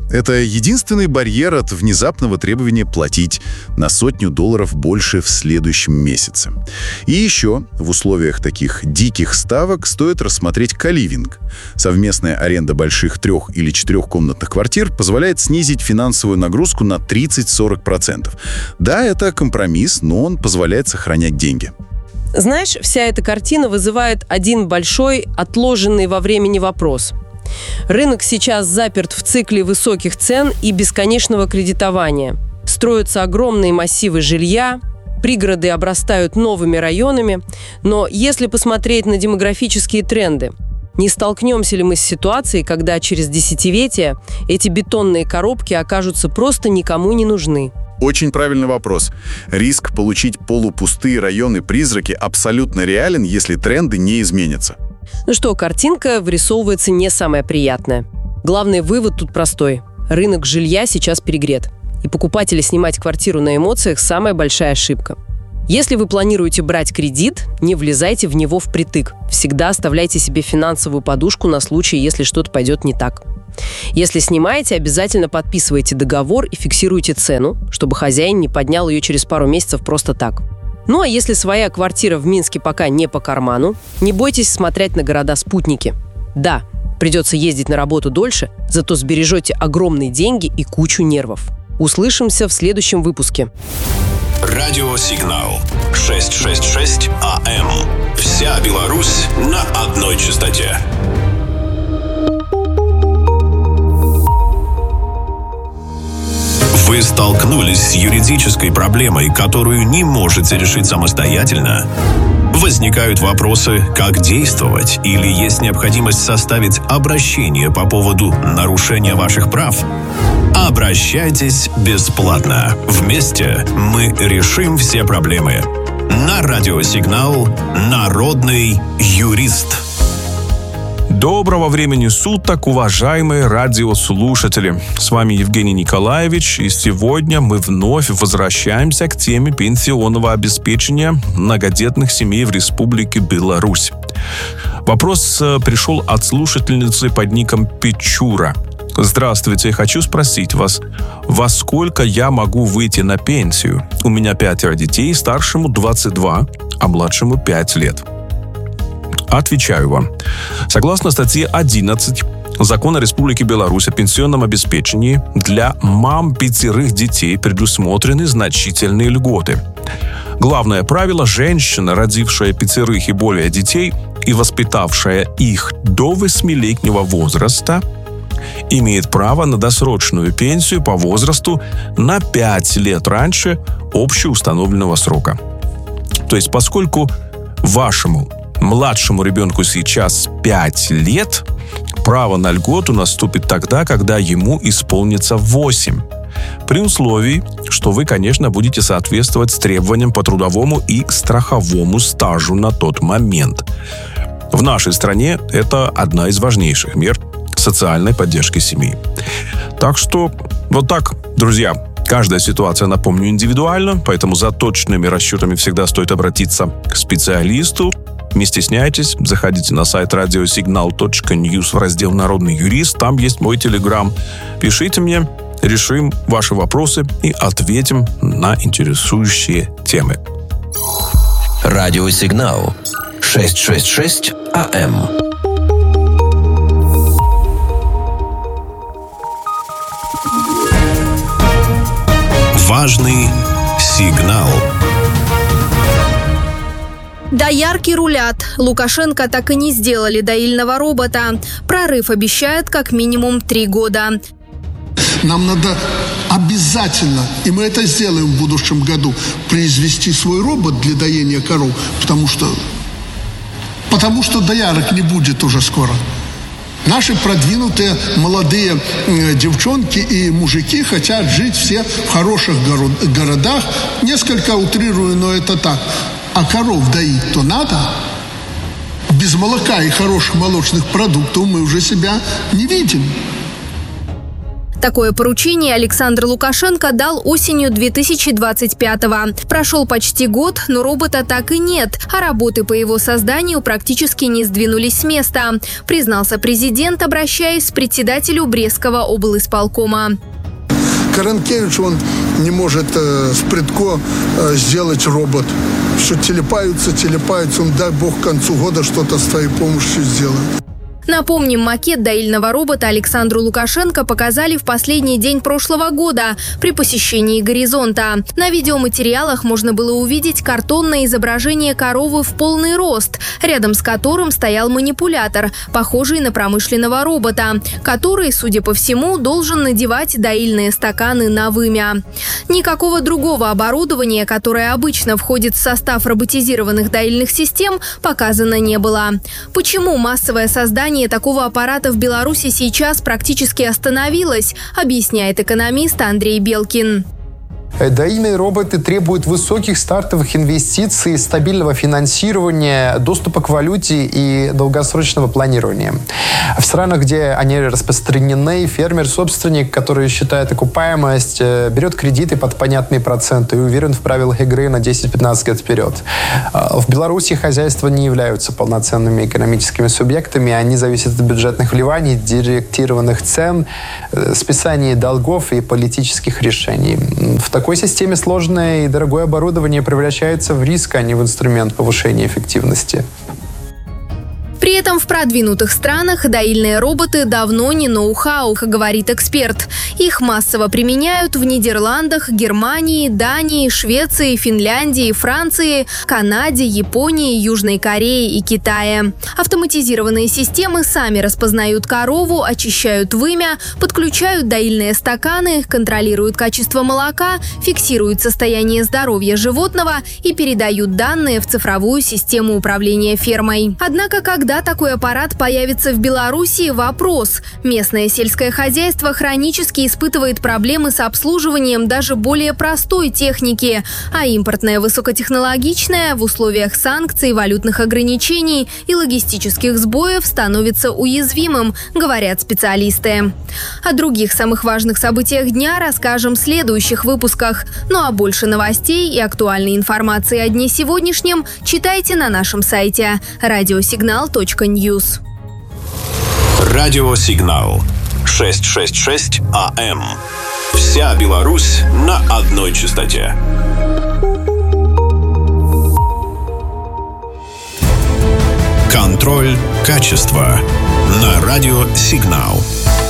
Это единственный барьер от внезапного требования платить на сотню долларов больше в следующем месяце. И еще в условиях таких диких ставок стоит рассмотреть коливинг. Совместная аренда больших трех- или четырехкомнатных квартир позволяет снизить финансовую нагрузку на тридцать-сорок процентов. Да, это компромисс, но он позволяет сохранять деньги. Знаешь, вся эта картина вызывает один большой, отложенный во времени вопрос. Рынок сейчас заперт в цикле высоких цен и бесконечного кредитования. Строятся огромные массивы жилья, пригороды обрастают новыми районами. Но если посмотреть на демографические тренды, не столкнемся ли мы с ситуацией, когда через десятилетия эти бетонные коробки окажутся просто никому не нужны? Очень правильный вопрос. Риск получить полупустые районы-призраки абсолютно реален, если тренды не изменятся. Ну что, картинка вырисовывается не самая приятная. Главный вывод тут простой. Рынок жилья сейчас перегрет. И покупатели снимать квартиру на эмоциях – самая большая ошибка. Если вы планируете брать кредит, не влезайте в него впритык. Всегда оставляйте себе финансовую подушку на случай, если что-то пойдет не так. Если снимаете, обязательно подписывайте договор и фиксируйте цену, чтобы хозяин не поднял ее через пару месяцев просто так. Ну а если своя квартира в Минске пока не по карману, не бойтесь смотреть на города-спутники. Да, придется ездить на работу дольше, зато сбережете огромные деньги и кучу нервов. Услышимся в следующем выпуске. Радиосигнал шестьсот шестьдесят шесть АМ. Вся Беларусь на одной частоте. Вы столкнулись с юридической проблемой, которую не можете решить самостоятельно? Возникают вопросы, как действовать, или есть необходимость составить обращение по поводу нарушения ваших прав? Обращайтесь бесплатно. Вместе мы решим все проблемы. На радиосигнал «Народный юрист». Доброго времени суток, уважаемые радиослушатели. С вами Евгений Николаевич, и сегодня мы вновь возвращаемся к теме пенсионного обеспечения многодетных семей в Республике Беларусь. Вопрос пришел от слушательницы под ником Печура. Здравствуйте, хочу спросить вас, во сколько я могу выйти на пенсию? У меня пятеро детей, старшему двадцать два, а младшему пять лет. Отвечаю вам. Согласно статье одиннадцать Закона Республики Беларусь о пенсионном обеспечении, для мам пятерых детей предусмотрены значительные льготы. Главное правило – женщина, родившая пятерых и более детей и воспитавшая их до восьмилетнего возраста, имеет право на досрочную пенсию по возрасту на пять лет раньше общеустановленного срока. То есть, поскольку вашему младшему ребенку сейчас пять лет, право на льготу наступит тогда, когда ему исполнится восемь. При условии, что вы, конечно, будете соответствовать требованиям по трудовому и страховому стажу на тот момент. В нашей стране это одна из важнейших мер социальной поддержки семьи. Так что вот так, друзья. Каждая ситуация, напомню, индивидуальна, поэтому за точными расчетами всегда стоит обратиться к специалисту. Не стесняйтесь, заходите на сайт радиосигнал точка ньюс в раздел «Народный юрист», там есть мой телеграм. Пишите мне, решим ваши вопросы и ответим на интересующие темы. Радиосигнал шестьсот шестьдесят шесть АМ. Важный сигнал. Доярки рулят. Лукашенко так и не сделали доильного робота. Прорыв обещает как минимум три года. Нам надо обязательно, и мы это сделаем в будущем году, произвести свой робот для доения коров, потому что, потому что доярок не будет уже скоро. Наши продвинутые молодые э, девчонки и мужики хотят жить все в хороших горо- городах. Несколько утрирую, но это так. А коров доить-то надо. Без молока и хороших молочных продуктов мы уже себя не видим. Такое поручение Александр Лукашенко дал осенью две тысячи двадцать пятого. Прошел почти год, но робота так и нет, а работы по его созданию практически не сдвинулись с места, признался президент, обращаясь к председателю Брестского облисполкома. Каранкевич, он не может э, с предко э, сделать робот. Что телепаются, телепаются, он, дай бог, к концу года что-то с твоей помощью сделает. Напомним, макет доильного робота Александру Лукашенко показали в последний день прошлого года при посещении «Горизонта». На видеоматериалах можно было увидеть картонное изображение коровы в полный рост, рядом с которым стоял манипулятор, похожий на промышленного робота, который, судя по всему, должен надевать доильные стаканы на вымя. Никакого другого оборудования, которое обычно входит в состав роботизированных доильных систем, показано не было. Почему массовое создание такого аппарата в Беларуси сейчас практически остановилось, объясняет экономист Андрей Белкин. Доильные роботы требуют высоких стартовых инвестиций, стабильного финансирования, доступа к валюте и долгосрочного планирования. В странах, где они распространены, фермер-собственник, который считает окупаемость, берет кредиты под понятные проценты и уверен в правилах игры на десять-пятнадцать лет вперед. В Беларуси хозяйства не являются полноценными экономическими субъектами, они зависят от бюджетных вливаний, директированных цен, списания долгов и политических решений. В такой системе сложное и дорогое оборудование превращается в риск, а не в инструмент повышения эффективности. При этом в продвинутых странах доильные роботы давно не ноу-хау, говорит эксперт. Их массово применяют в Нидерландах, Германии, Дании, Швеции, Финляндии, Франции, Канаде, Японии, Южной Корее и Китае. Автоматизированные системы сами распознают корову, очищают вымя, подключают доильные стаканы, контролируют качество молока, фиксируют состояние здоровья животного и передают данные в цифровую систему управления фермой. Однако, когда Когда такой аппарат появится в Беларуси – вопрос. Местное сельское хозяйство хронически испытывает проблемы с обслуживанием даже более простой техники, а импортное высокотехнологичное в условиях санкций, валютных ограничений и логистических сбоев становится уязвимым, говорят специалисты. О других самых важных событиях дня расскажем в следующих выпусках. Ну а больше новостей и актуальной информации о дне сегодняшнем читайте на нашем сайте радиосигнал точка ньюс. Радиосигнал шестьсот шестьдесят шесть АМ. Вся Беларусь на одной частоте. Контроль качества на радиосигнал.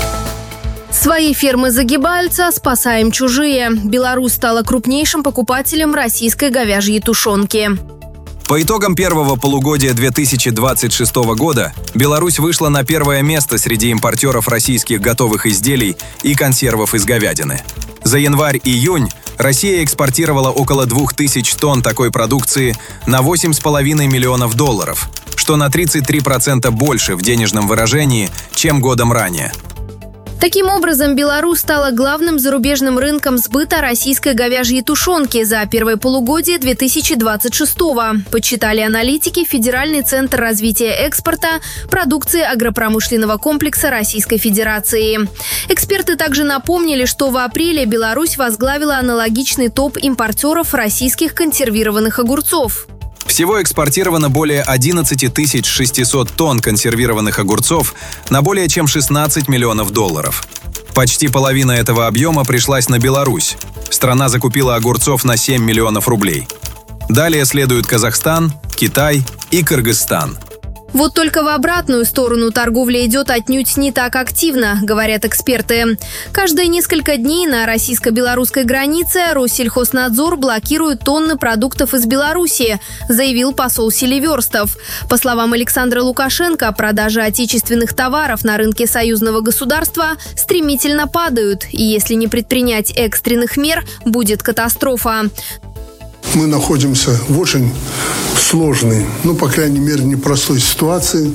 Свои фермы загибаются, спасаем чужие. Беларусь стала крупнейшим покупателем российской говяжьей тушенки. По итогам первого полугодия две тысячи двадцать шестого года Беларусь вышла на первое место среди импортеров российских готовых изделий и консервов из говядины. За январь-июнь Россия экспортировала около двух тысяч тонн такой продукции на восемь с половиной миллионов долларов, что на тридцать три процента больше в денежном выражении, чем годом ранее. Таким образом, Беларусь стала главным зарубежным рынком сбыта российской говяжьей тушенки за первое полугодие две тысячи двадцать шестого, подсчитали аналитики Федеральный центр развития экспорта продукции агропромышленного комплекса Российской Федерации. Эксперты также напомнили, что в апреле Беларусь возглавила аналогичный топ импортеров российских консервированных огурцов. Всего экспортировано более одиннадцать тысяч шестьсот тонн консервированных огурцов на более чем шестнадцать миллионов долларов. Почти половина этого объема пришлась на Беларусь. Страна закупила огурцов на семь миллионов рублей. Далее следуют Казахстан, Китай и Кыргызстан. Вот только в обратную сторону торговля идет отнюдь не так активно, говорят эксперты. Каждые несколько дней на российско-белорусской границе Россельхознадзор блокирует тонны продуктов из Беларуси, заявил посол Селиверстов. По словам Александра Лукашенко, продажи отечественных товаров на рынке союзного государства стремительно падают, и если не предпринять экстренных мер, будет катастрофа. Мы находимся в очень сложной, ну, по крайней мере, непростой ситуации.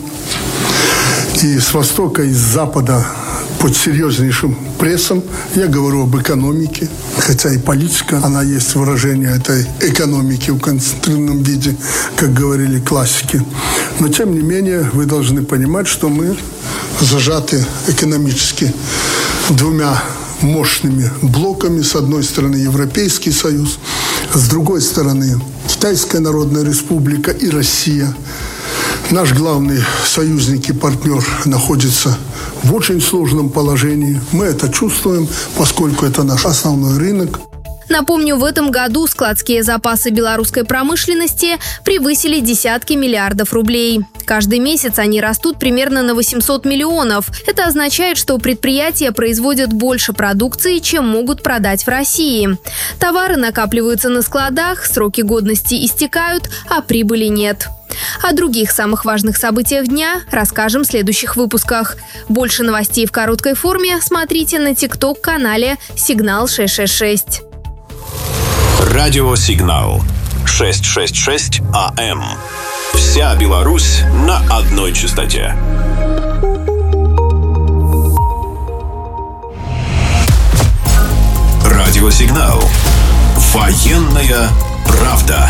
И с востока, и с запада под серьезнейшим прессом. Я говорю об экономике, хотя и политика, она есть выражение этой экономики в концентрированном виде, как говорили классики. Но, тем не менее, вы должны понимать, что мы зажаты экономически двумя мощными блоками. С одной стороны Европейский Союз, с другой стороны Китайская Народная Республика и Россия. Наш главный союзник и партнер находится в очень сложном положении. Мы это чувствуем, поскольку это наш основной рынок. Напомню, в этом году складские запасы белорусской промышленности превысили десятки миллиардов рублей. Каждый месяц они растут примерно на восемьсот миллионов. Это означает, что предприятия производят больше продукции, чем могут продать в России. Товары накапливаются на складах, сроки годности истекают, а прибыли нет. О других самых важных событиях дня расскажем в следующих выпусках. Больше новостей в короткой форме смотрите на тикток-канале «Сигнал шесть шесть шесть». Радио «Сигнал» шестьсот шестьдесят шесть АМ. Вся Беларусь на одной частоте. Радио «Сигнал». Военная правда.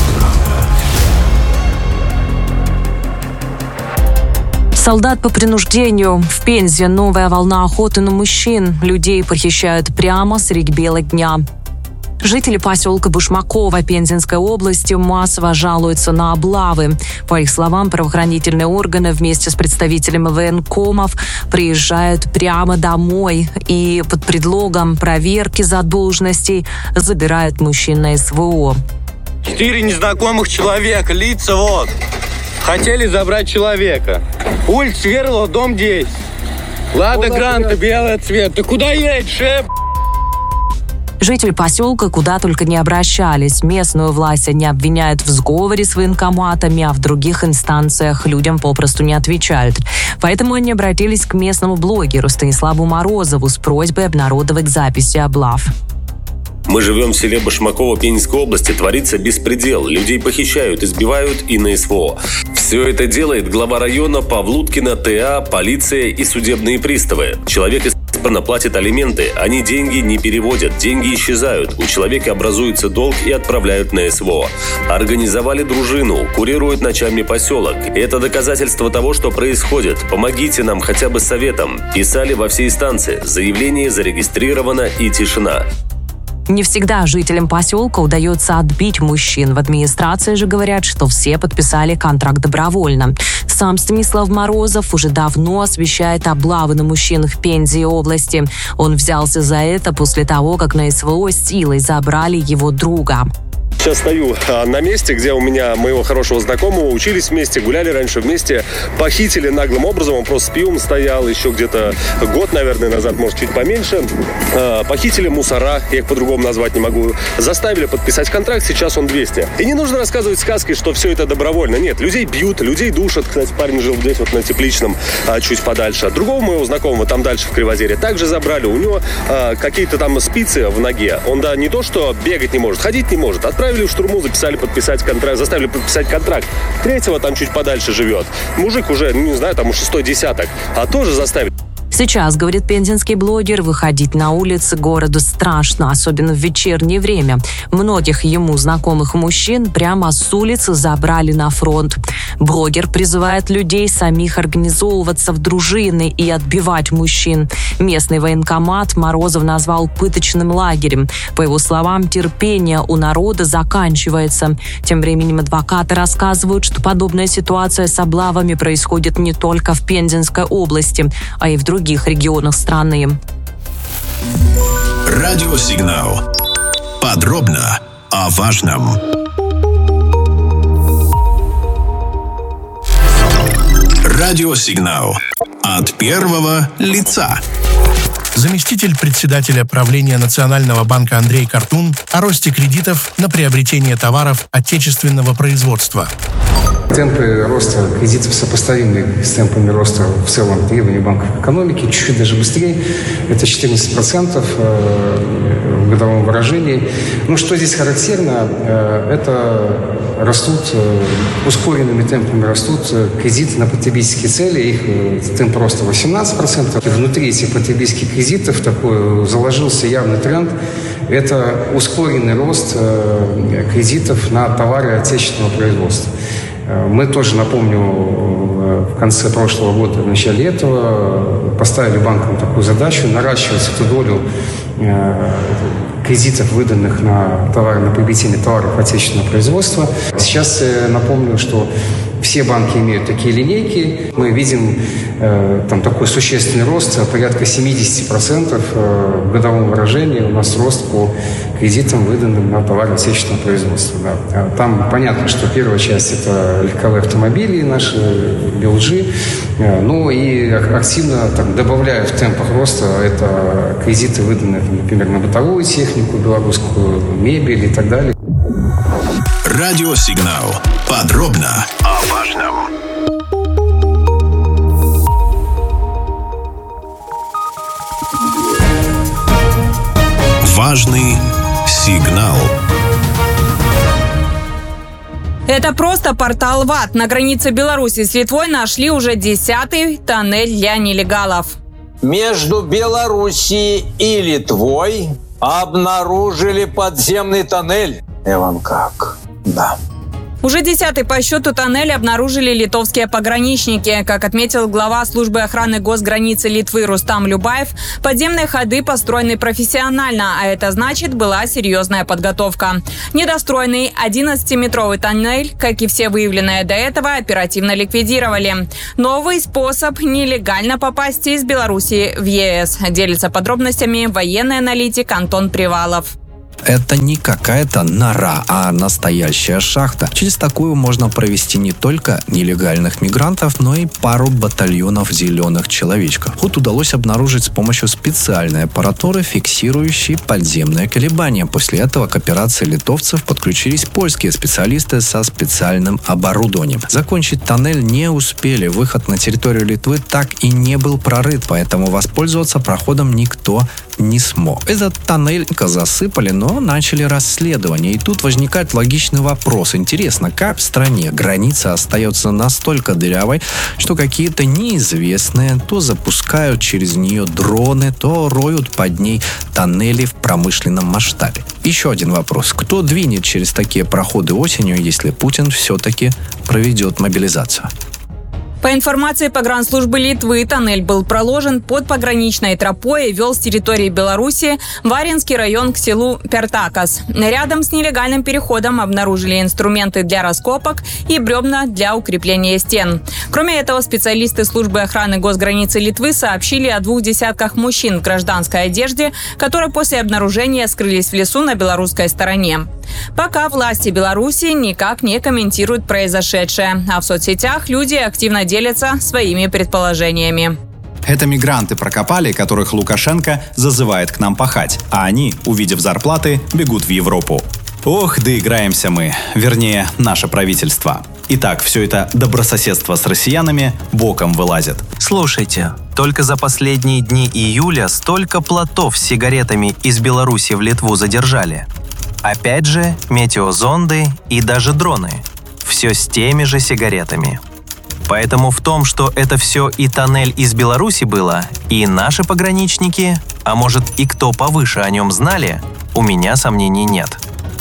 Солдат по принуждению. В Пензе новая волна охоты на мужчин. Людей похищают прямо средь бела дня. Жители поселка Башмакова Пензенской области массово жалуются на облавы. По их словам, правоохранительные органы вместе с представителями военкомов приезжают прямо домой и под предлогом проверки задолженностей забирают мужчин на СВО. Четыре незнакомых человека, лица вот. Хотели забрать человека. Улица Сверлова, дом десять. Лада Гранта, белый цвет. Ты куда едешь, э? Жители поселка куда только не обращались. Местную власть они обвиняют в сговоре с военкоматами, а в других инстанциях людям попросту не отвечают. Поэтому они обратились к местному блогеру Станиславу Морозову с просьбой обнародовать записи облав. Мы живем в селе Башмаково Пензенской области. Творится беспредел. Людей похищают, избивают и на СВО. Все это делает глава района Павлуткина, ТА, полиция и судебные приставы. Человек исправно платит алименты. Они деньги не переводят. Деньги исчезают. У человека образуется долг и отправляют на СВО. Организовали дружину. Курируют ночами поселок. Это доказательство того, что происходит. Помогите нам хотя бы советом. Писали во все инстанции. Заявление зарегистрировано и тишина. Не всегда жителям поселка удается отбить мужчин. В администрации же говорят, что все подписали контракт добровольно. Сам Станислав Морозов уже давно освещает облавы на мужчин в Пензе и области. Он взялся за это после того, как на СВО силой забрали его друга. Сейчас стою на месте, где у меня моего хорошего знакомого учились вместе, гуляли раньше вместе, похитили наглым образом, он просто с пивом стоял еще где-то год, наверное, назад, может, чуть поменьше. Похитили мусора, я их по-другому назвать не могу, заставили подписать контракт, сейчас он двести. И не нужно рассказывать сказки, что все это добровольно. Нет, людей бьют, людей душат. Кстати, парень жил здесь вот на Тепличном, чуть подальше. Другого моего знакомого там дальше в Кривозере также забрали. У него какие-то там спицы в ноге. Он, да, не то, что бегать не может, ходить не может. Отправили в штурму, записали подписать контракт, заставили подписать контракт. Третьего там чуть подальше живет. Мужик уже, не знаю, там уж шестой десяток, а тоже заставили. Сейчас, говорит пензенский блогер, выходить на улицы города страшно, особенно в вечернее время. Многих ему знакомых мужчин прямо с улицы забрали на фронт. Блогер призывает людей самих организовываться в дружины и отбивать мужчин. Местный военкомат Морозов назвал пыточным лагерем. По его словам, терпение у народа заканчивается. Тем временем адвокаты рассказывают, что подобная ситуация с облавами происходит не только в Пензенской области, а и в других других регионах страны. Радиосигнал. Подробно о важном. Радиосигнал. От первого лица. Заместитель председателя правления Национального банка Андрей Картун о росте кредитов на приобретение товаров отечественного производства. Темпы роста кредитов сопоставимы с темпами роста в целом требований банков экономики, чуть-чуть даже быстрее. Это четырнадцать процентов в годовом выражении. Ну, что здесь характерно, это растут, ускоренными темпами растут кредиты на потребительские цели. Их темп роста восемнадцать процентов. И внутри этих потребительских кредитов такой заложился явный тренд. Это ускоренный рост кредитов на товары отечественного производства. Мы тоже, напомню, в конце прошлого года, в начале этого поставили банкам такую задачу наращивать эту долю кредитов, выданных на товары, на приобретение товаров отечественного производства. Сейчас напомню, что все банки имеют такие линейки. Мы видим э, там такой существенный рост, порядка семьдесят процентов э, в годовом выражении у нас рост по кредитам, выданным на товары отечественного производства. Да. Там понятно, что первая часть – это легковые автомобили, наши би эл джи, э, ну и активно там, добавляют в темпах роста это кредиты, выданные, там, например, на бытовую технику, белорусскую мебель и так далее. Радиосигнал. Подробно о важном. Важный сигнал. Это просто портал ВАТ. На границе Беларуси с Литвой нашли уже десятый тоннель для нелегалов. Между Белоруссией и Литвой обнаружили подземный тоннель. И вам как? Да. Уже десятый по счету тоннель обнаружили литовские пограничники. Как отметил глава службы охраны госграницы Литвы Рустам Любаев, подземные ходы построены профессионально, а это значит, была серьезная подготовка. Недостроенный одиннадцатиметровый тоннель, как и все выявленные до этого, оперативно ликвидировали. Новый способ нелегально попасть из Беларуси в е эс. Делится подробностями военный аналитик Антон Привалов. Это не какая-то нора, а настоящая шахта. Через такую можно провести не только нелегальных мигрантов, но и пару батальонов зеленых человечков. Ход удалось обнаружить с помощью специальной аппаратуры, фиксирующей подземные колебания. После этого к операции литовцев подключились польские специалисты со специальным оборудованием. Закончить тоннель не успели. Выход на территорию Литвы так и не был прорыт, поэтому воспользоваться проходом никто не смог. Этот тоннель засыпали, но начали расследование. И тут возникает логичный вопрос. Интересно, как в стране граница остается настолько дырявой, что какие-то неизвестные то запускают через нее дроны, то роют под ней тоннели в промышленном масштабе. Еще один вопрос. Кто двинет через такие проходы осенью, если Путин все-таки проведет мобилизацию? По информации погранслужбы Литвы, тоннель был проложен под пограничной тропой и вел с территории Беларуси в Аринский район к селу Пертакас. Рядом с нелегальным переходом обнаружили инструменты для раскопок и бревна для укрепления стен. Кроме этого, специалисты службы охраны госграницы Литвы сообщили о двух десятках мужчин в гражданской одежде, которые после обнаружения скрылись в лесу на белорусской стороне. Пока власти Беларуси никак не комментируют произошедшее, а в соцсетях люди активно делятся своими предположениями. Это мигранты прокопали, которых Лукашенко зазывает к нам пахать, а они, увидев зарплаты, бегут в Европу. Ох, доиграемся мы, вернее, наше правительство. Итак, все это добрососедство с россиянами боком вылазит. Слушайте, только за последние дни июля столько плотов с сигаретами из Беларуси в Литву задержали. Опять же, метеозонды и даже дроны. Все с теми же сигаретами. Поэтому в том, что это все и тоннель из Беларуси было, и наши пограничники, а может и кто повыше о нем знали, у меня сомнений нет.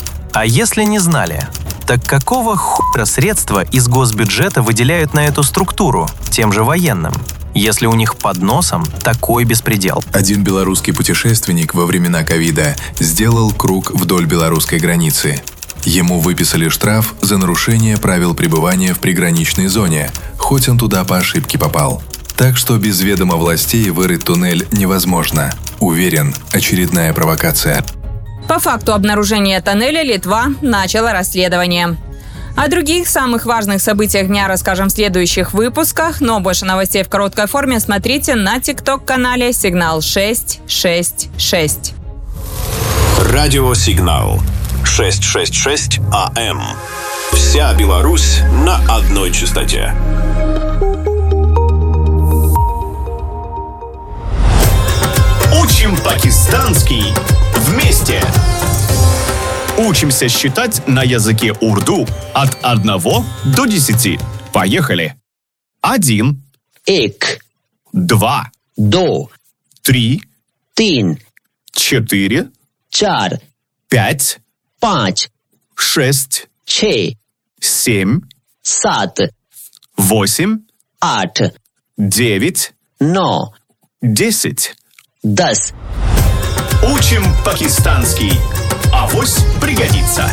А если не знали, так какого хуя средства из госбюджета выделяют на эту структуру, тем же военным? Если у них под носом такой беспредел. Один белорусский путешественник во времена ковида сделал круг вдоль белорусской границы. Ему выписали штраф за нарушение правил пребывания в приграничной зоне, хоть он туда по ошибке попал. Так что без ведома властей вырыть туннель невозможно. Уверен, очередная провокация. По факту обнаружения тоннеля Литва начала расследование. О других самых важных событиях дня расскажем в следующих выпусках, но больше новостей в короткой форме смотрите на тикток-канале «Сигнал шесть шесть шесть». Радиосигнал шестьсот шестьдесят шесть АМ. Вся Беларусь на одной частоте. Учим пакистанский вместе. Учимся считать на языке урду от одного до десяти. Поехали. Один. Эк. Два. До. Три. Тин. Четыре. Чар. Пять. Панч. Шесть. Че. Семь. Сат. Восемь. Ат. Девять. Но. Десять. Дас. Учим пакистанский. Авось пригодится.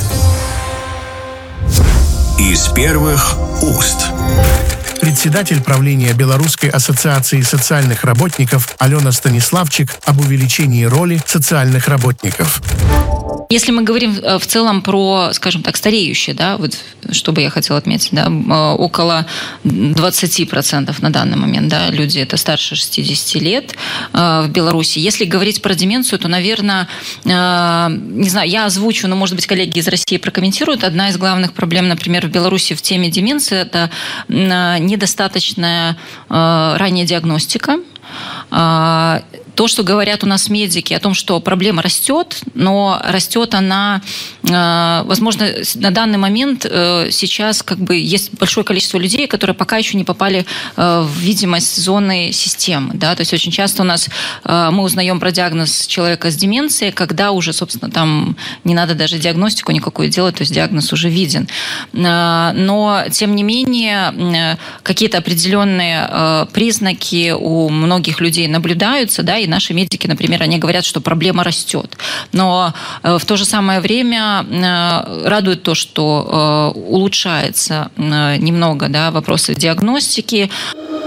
Из первых уст. Председатель правления Белорусской ассоциации социальных работников Алена Станиславчик об увеличении роли социальных работников. Если мы говорим в целом про, скажем так, стареющие, да, вот что бы я хотела отметить, да, около двадцать процентов на данный момент, да, люди это старше шестидесяти лет в Беларуси. Если говорить про деменцию, то, наверное, не знаю, я озвучу, но, может быть, коллеги из России прокомментируют. Одна из главных проблем, например, в Беларуси в теме деменции – это недостаточная ранняя диагностика. То, что говорят у нас медики о том, что проблема растет, но растет она, возможно, на данный момент сейчас как бы есть большое количество людей, которые пока еще не попали в видимость зоны системы. Да? То есть очень часто у нас мы узнаем про диагноз человека с деменцией, когда уже, собственно, там не надо даже диагностику никакую делать, то есть диагноз уже виден. Но, тем не менее, какие-то определенные признаки у многих людей наблюдаются, да, и наши медики, например, они говорят, что проблема растет. Но в то же самое время радует то, что улучшается немного, да, вопросы диагностики.